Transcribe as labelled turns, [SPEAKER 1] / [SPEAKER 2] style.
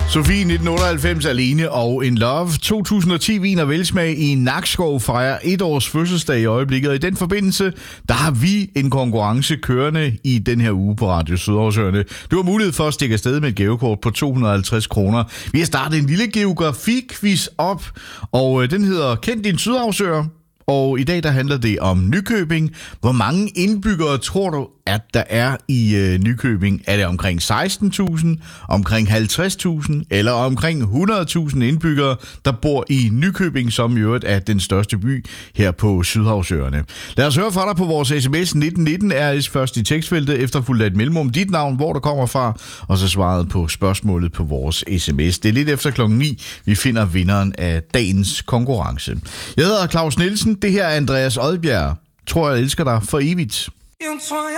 [SPEAKER 1] Sofie 1998 alene og In Love. 2010 vin og velsmag i Nakskov fejrer 1 års fødselsdag i øjeblikket. Og i den forbindelse, der har vi en konkurrence kørende i den her uge på Radio Sydhavsøerne. Du har mulighed for at stikke afsted med et gavekort på 250 kroner. Vi har startet en lille geografiquiz op, og den hedder Kend din Sydhavsøer. Og i dag der handler det om Nykøbing. Hvor mange indbyggere tror du, at der er i Nykøbing? Er det omkring 16.000, omkring 50.000 eller omkring 100.000 indbyggere, der bor i Nykøbing, som i øvrigt er den største by her på Sydhavsøerne? Lad os høre fra dig på vores sms 1919 RS først i tekstfeltet, efterfulgt af et mellemrum, dit navn, hvor du kommer fra, og så svaret på spørgsmålet på vores sms. Det er lidt efter 9:00, vi finder vinderen af dagens konkurrence. Jeg hedder Claus Nielsen. Det her er Andreas Odbjerg. Tror jeg elsker dig for evigt.